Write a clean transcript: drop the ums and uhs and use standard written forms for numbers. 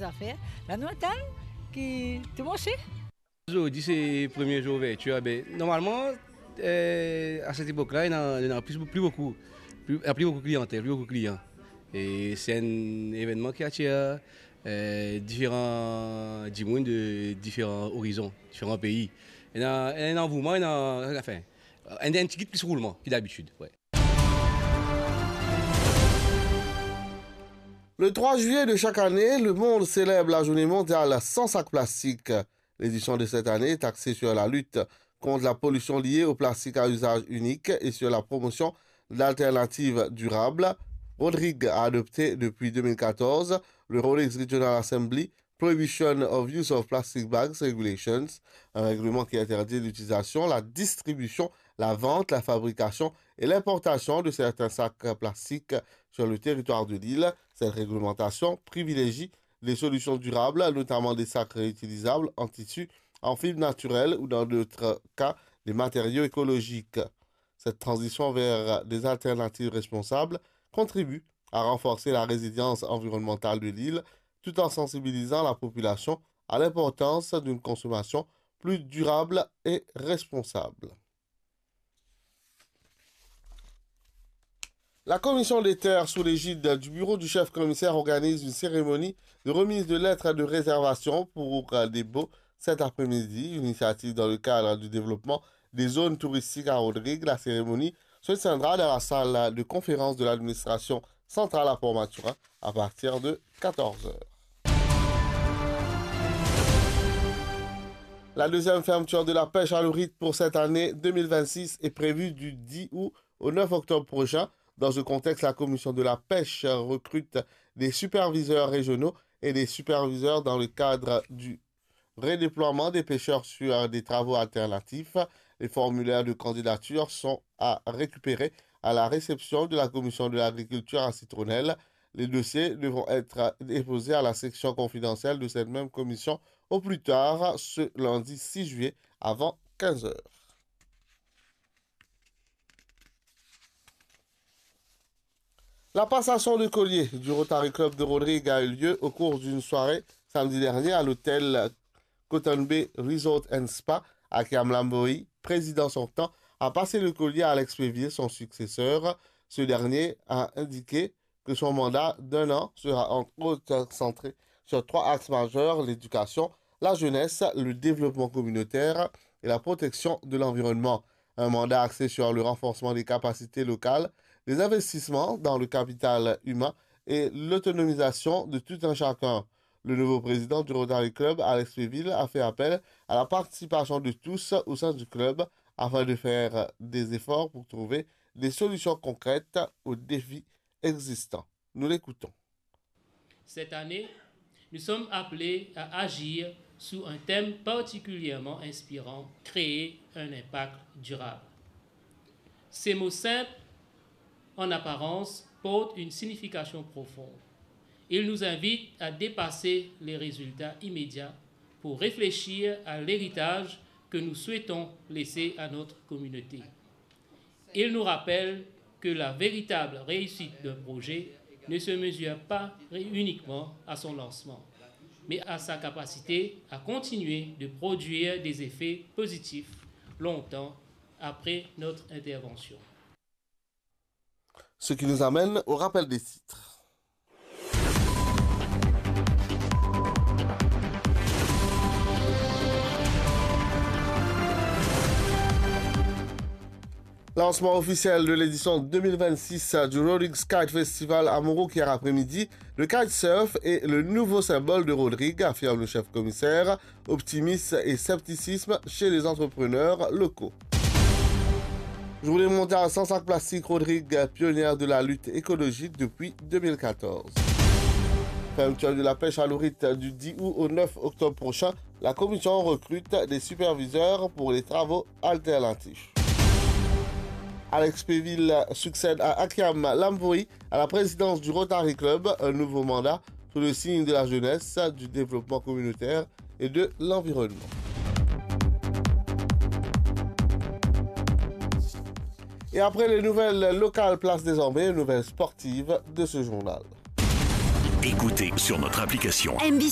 bonnes affaires. La nous attend qui tout bon c'est. Aujourd'hui, c'est le premier jour d'ouverture. Normalement, à cette époque-là, il n'y en a plus beaucoup. Il y a plus beaucoup de clientèle, plus beaucoup de clients. Et c'est un événement qui attire différents djimoun de différents horizons, différents pays. Il y a un engouement, il y a un petit plus roulement que d'habitude. Ouais. Le 3 juillet de chaque année, le monde célèbre la journée mondiale sans sac plastique. L'édition de cette année est axée sur la lutte contre la pollution liée au plastique à usage unique et sur la promotion d'alternatives durables. Rodrigue a adopté depuis 2014 le Rodrigues Regional Assembly Prohibition of Use of Plastic Bags Regulations, un règlement qui interdit l'utilisation, la distribution, la vente, la fabrication et l'importation de certains sacs plastiques sur le territoire de l'île. Cette réglementation privilégie les solutions durables, notamment des sacs réutilisables en tissu, en fibres naturelles ou dans d'autres cas, des matériaux écologiques. Cette transition vers des alternatives responsables contribue à renforcer la résilience environnementale de l'île tout en sensibilisant la population à l'importance d'une consommation plus durable et responsable. La Commission des terres, sous l'égide du bureau du chef-commissaire, organise une cérémonie de remise de lettres de réservation pour des baux cet après-midi, une initiative dans le cadre du développement des zones touristiques à Rodrigue. La cérémonie se tiendra dans la salle de conférence de l'administration centrale à Port-Maturin à partir de 14h. La deuxième fermeture de la pêche à l'ourite pour cette année 2026 est prévue du 10 août au 9 octobre prochain. Dans ce contexte, la commission de la pêche recrute des superviseurs régionaux et des superviseurs dans le cadre du redéploiement des pêcheurs sur des travaux alternatifs. Les formulaires de candidature sont à récupérer à la réception de la commission de l'agriculture à Citronnelle. Les dossiers devront être déposés à la section confidentielle de cette même commission au plus tard ce lundi 6 juillet avant 15h. La passation de collier du Rotary Club de Rodrigue a eu lieu au cours d'une soirée samedi dernier à l'hôtel Cotton Bay Resort and Spa. Akiam Lamboy, président sortant, a passé le collier à Alex Pévier, son successeur. Ce dernier a indiqué que son mandat d'un an sera entre autres centré sur 3 axes majeurs: l'éducation, la jeunesse, le développement communautaire et la protection de l'environnement. Un mandat axé sur le renforcement des capacités locales, les investissements dans le capital humain et l'autonomisation de tout un chacun. Le nouveau président du Rotary Club, Alex Péville, a fait appel à la participation de tous au sein du club afin de faire des efforts pour trouver des solutions concrètes aux défis existants. Nous l'écoutons. Cette année, nous sommes appelés à agir sous un thème particulièrement inspirant: créer un impact durable. Ces mots simples, en apparence, portent une signification profonde. Ils nous invitent à dépasser les résultats immédiats pour réfléchir à l'héritage que nous souhaitons laisser à notre communauté. Ils nous rappellent que la véritable réussite d'un projet ne se mesure pas uniquement à son lancement, mais à sa capacité à continuer de produire des effets positifs longtemps après notre intervention. Ce qui nous amène au rappel des titres. Lancement officiel de l'édition 2026 du Rodrigues Kite Festival à Montrouge hier après-midi. Le kitesurf est le nouveau symbole de Rodrigue, affirme le chef-commissaire. Optimisme et scepticisme chez les entrepreneurs locaux. Journée mondiale sans sac plastique, Rodrigue, pionnière de la lutte écologique depuis 2014. Fermeture de la pêche à l'ourite du 10 août au 9 octobre prochain. La commission recrute des superviseurs pour les travaux alternatifs. Alex Péville succède à Akiam Lamboy à la présidence du Rotary Club, un nouveau mandat sous le signe de la jeunesse, du développement communautaire et de l'environnement. Et après les nouvelles locales, place désormais aux nouvelles sportives de ce journal. Écoutez sur notre application